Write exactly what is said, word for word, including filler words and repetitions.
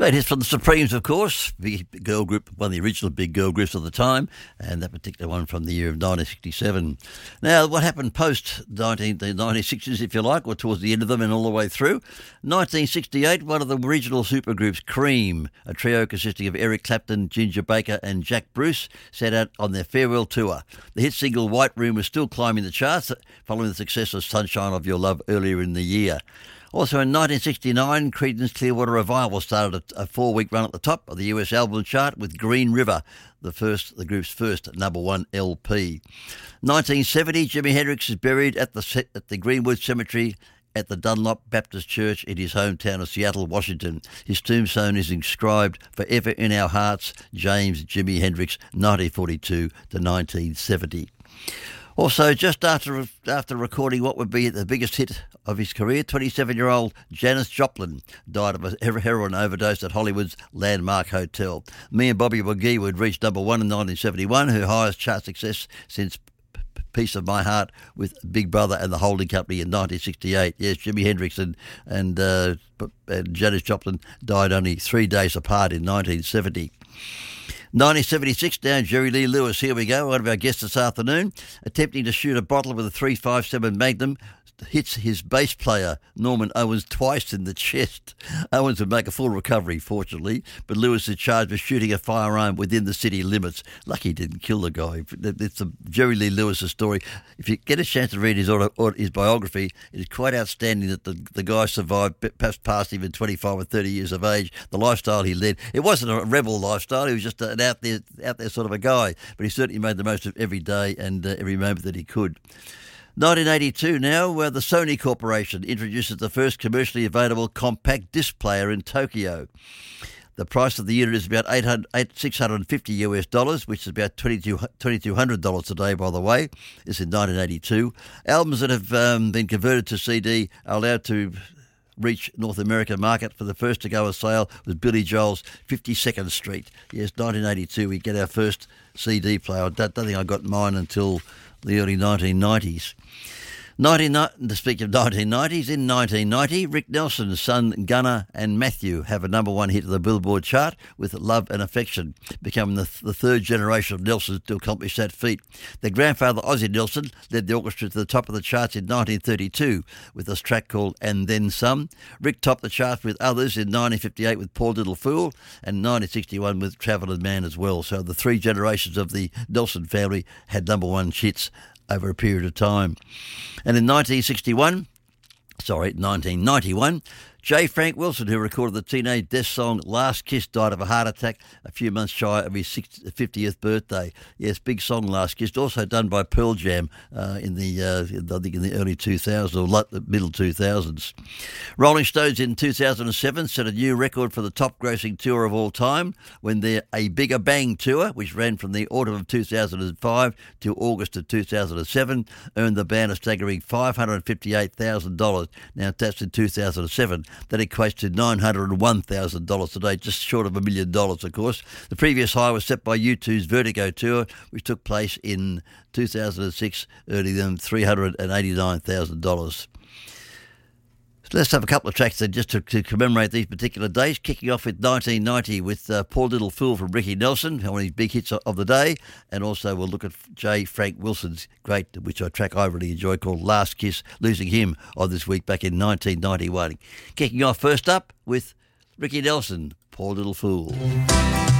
Great hits from the Supremes, of course, big girl group, one of the original big girl groups of the time, and that particular one from the year of nineteen sixty-seven. Now, what happened post nineteen, the nineteen sixties, if you like, or towards the end of them and all the way through? nineteen sixty-eight, one of the regional supergroups, Cream, a trio consisting of Eric Clapton, Ginger Baker and Jack Bruce, set out on their farewell tour. The hit single White Room was still climbing the charts following the success of Sunshine of Your Love earlier in the year. Also in nineteen sixty-nine, Creedence Clearwater Revival started a, a four-week run at the top of the U S album chart with Green River, the first, the group's first number one L P. nineteen seventy, Jimi Hendrix is buried at the at the Greenwood Cemetery at the Dunlop Baptist Church in his hometown of Seattle, Washington. His tombstone is inscribed "Forever in Our Hearts, James Jimi Hendrix, nineteen forty-two to nineteen seventy." Also, just after after recording what would be the biggest hit of his career, twenty-seven-year-old Janis Joplin died of a heroin overdose at Hollywood's Landmark Hotel. Me and Bobby McGee would reach number one in nineteen seventy-one, her highest chart success since Piece of My Heart with Big Brother and the Holding Company in nineteen sixty-eight. Yes, Jimi Hendrix and, and, uh, and Janis Joplin died only three days apart in nineteen seventy. nineteen seventy-six, now Jerry Lee Lewis, here we go, one of our guests this afternoon, attempting to shoot a bottle with a three fifty-seven Magnum, hits his bass player, Norman Owens, twice in the chest. Owens would make a full recovery, fortunately, but Lewis is charged with shooting a firearm within the city limits. Lucky he didn't kill the guy. It's a Jerry Lee Lewis' story. If you get a chance to read his auto, his biography, it is quite outstanding that the, the guy survived, perhaps past even twenty-five or thirty years of age, the lifestyle he led. It wasn't a rebel lifestyle, he was just an out there, out there sort of a guy, but he certainly made the most of every day and uh, every moment that he could. nineteen eighty-two now, where the Sony Corporation introduces the first commercially available compact disc player in Tokyo. The price of the unit is about eight hundred, six hundred fifty US dollars, which is about twenty-two hundred dollars today, by the way. This is in nineteen eighty-two. Albums that have um, been converted to C D are allowed to reach North American market. For the first to go on sale was Billy Joel's fifty-second Street. Yes, nineteen eighty-two, we get our first C D player. I don't, don't think I got mine until the early nineteen nineties. nineteen, to speak of nineteen nineties, in nineteen ninety, Rick Nelson's son Gunnar and Matthew have a number one hit of the Billboard chart with Love and Affection, becoming the, the third generation of Nelsons to accomplish that feat. Their grandfather, Ozzie Nelson, led the orchestra to the top of the charts in nineteen thirty-two with a track called And Then Some. Rick topped the charts with others in nineteen fifty-eight with Poor Little Fool and nineteen sixty-one with Travelling Man as well. So the three generations of the Nelson family had number one hits over a period of time. And in nineteen sixty-one, sorry, nineteen ninety-one, J. Frank Wilson, who recorded the teenage death song Last Kiss, died of a heart attack a few months shy of his fiftieth birthday. Yes, big song, Last Kiss, also done by Pearl Jam uh, in the, uh, I think in the early two thousands or late, the middle two thousands. Rolling Stones in two thousand seven set a new record for the top grossing tour of all time when their A Bigger Bang tour, which ran from the autumn of two thousand five to August of two thousand seven, earned the band a staggering five hundred fifty-eight thousand dollars. Now that's in two thousand seven. That equates to nine hundred one thousand dollars today, just short of a million dollars, of course. The previous high was set by U two's Vertigo tour, which took place in two thousand six, earning them three hundred eighty-nine thousand dollars. So let's have a couple of tracks then just to, to commemorate these particular days, kicking off with nineteen ninety with uh, Poor Little Fool from Ricky Nelson, one of his big hits of the day, and also we'll look at J. Frank Wilson's great, which a track I really enjoy, called Last Kiss, losing him on this week back in nineteen ninety-one. Kicking off first up with Ricky Nelson, Poor Little Fool.